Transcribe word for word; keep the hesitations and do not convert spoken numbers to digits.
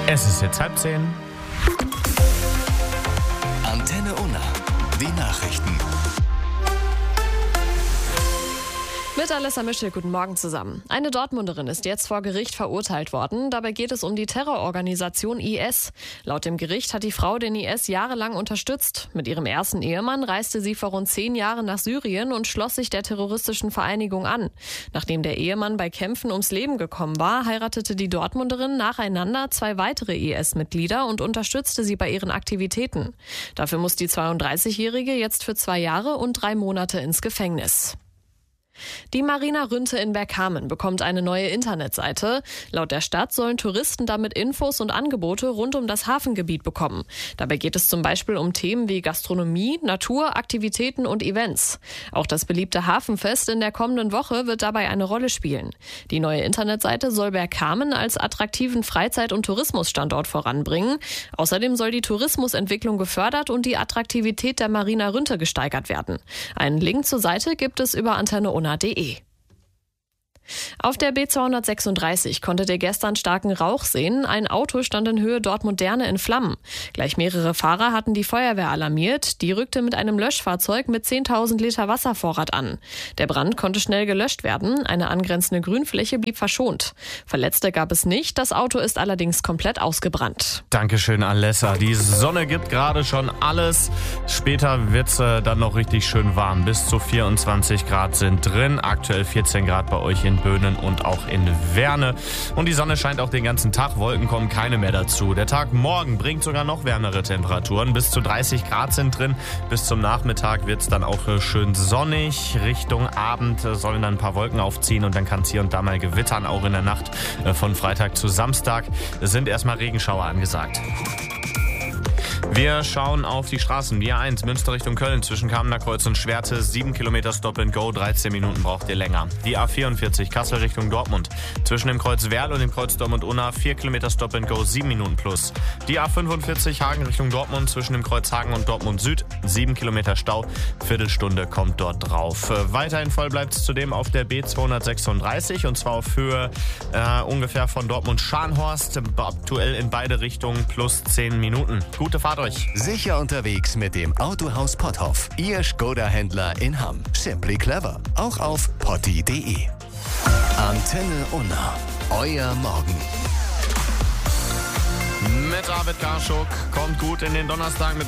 Es ist jetzt halb zehn. Antenne Unna, die Nachrichten. Mit Alessa Mischel, guten Morgen zusammen. Eine Dortmunderin ist jetzt vor Gericht verurteilt worden. Dabei geht es um die Terrororganisation I S. Laut dem Gericht hat die Frau den I S jahrelang unterstützt. Mit ihrem ersten Ehemann reiste sie vor rund zehn Jahren nach Syrien und schloss sich der terroristischen Vereinigung an. Nachdem der Ehemann bei Kämpfen ums Leben gekommen war, heiratete die Dortmunderin nacheinander zwei weitere I S-Mitglieder und unterstützte sie bei ihren Aktivitäten. Dafür muss die zweiunddreißigjährige jetzt für zwei Jahre und drei Monate ins Gefängnis. Die Marina Rünte in Bergkamen bekommt eine neue Internetseite. Laut der Stadt sollen Touristen damit Infos und Angebote rund um das Hafengebiet bekommen. Dabei geht es zum Beispiel um Themen wie Gastronomie, Natur, Aktivitäten und Events. Auch das beliebte Hafenfest in der kommenden Woche wird dabei eine Rolle spielen. Die neue Internetseite soll Bergkamen als attraktiven Freizeit- und Tourismusstandort voranbringen. Außerdem soll die Tourismusentwicklung gefördert und die Attraktivität der Marina Rünte gesteigert werden. Einen Link zur Seite gibt es über antenne unna punkt de. Auf der B zweihundertsechsunddreißig konntet ihr gestern starken Rauch sehen. Ein Auto stand in Höhe Dortmund-Derne in Flammen. Gleich mehrere Fahrer hatten die Feuerwehr alarmiert. Die rückte mit einem Löschfahrzeug mit zehntausend Liter Wasservorrat an. Der Brand konnte schnell gelöscht werden. Eine angrenzende Grünfläche blieb verschont. Verletzte gab es nicht. Das Auto ist allerdings komplett ausgebrannt. Dankeschön, Alessa. Die Sonne gibt gerade schon alles. Später wird es äh, dann noch richtig schön warm. Bis zu vierundzwanzig Grad sind drin. Aktuell vierzehn Grad bei euch in Böhnen und auch in Werne. Und die Sonne scheint auch den ganzen Tag. Wolken kommen keine mehr dazu. Der Tag morgen bringt sogar noch wärmere Temperaturen. Bis zu dreißig Grad sind drin. Bis zum Nachmittag wird es dann auch schön sonnig. Richtung Abend sollen dann ein paar Wolken aufziehen und dann kann es hier und da mal gewittern. Auch in der Nacht von Freitag zu Samstag sind erstmal Regenschauer angesagt. Wir schauen auf die Straßen. Die A eins Münster Richtung Köln zwischen Kamener Kreuz und Schwerte. sieben Kilometer Stop and Go, dreizehn Minuten braucht ihr länger. Die A vierundvierzig Kassel Richtung Dortmund zwischen dem Kreuz Werl und dem Kreuz Dortmund-Unna. vier Kilometer Stop and Go, sieben Minuten plus. Die A fünfundvierzig Hagen Richtung Dortmund zwischen dem Kreuz Hagen und Dortmund Süd. sieben Kilometer Stau, Viertelstunde kommt dort drauf. Weiterhin voll bleibt es zudem auf der B zweihundertsechsunddreißig und zwar auf Höhe äh, ungefähr von Dortmund-Scharnhorst. Aktuell in beide Richtungen plus zehn Minuten. Gute Fahrt euch. Sicher unterwegs mit dem Autohaus Potthoff. Ihr Skoda-Händler in Hamm. Simply clever. Auch auf potti punkt de. Antenne Unna. Euer Morgen. Mit David Karschuk kommt gut in den Donnerstag mit